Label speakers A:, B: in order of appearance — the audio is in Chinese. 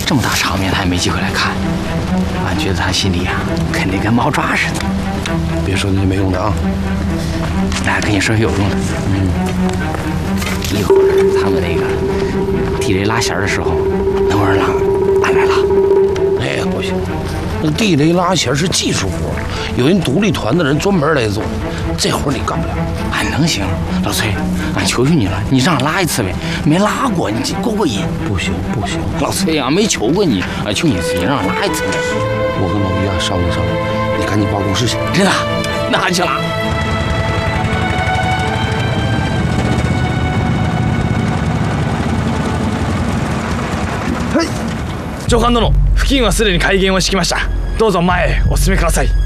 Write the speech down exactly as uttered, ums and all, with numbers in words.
A: 这么大场面他也没机会来看，俺觉得他心里啊肯定跟毛抓似的。
B: 别说那些没用的啊，
A: 哎，跟你说有用的。嗯，一会儿他们那个地雷拉弦的时候，能不能拉？俺来拉。
B: 哎，不行，那地雷拉弦是技术活，有人独立团的人专门来做，这活你干不了。
A: 俺能行，老崔，俺求求你了，你让俺拉一次呗，没拉过，你过过瘾。
B: 不行不行，
A: 老崔啊，没求过你，俺求你一次，你让俺拉一次呗。
B: 我跟老于啊商量商量，你赶紧报公示去。
A: 真的？那俺去拉。
C: 上官殿、付近はすでに開言を敷きました。どうぞ前へお進みください。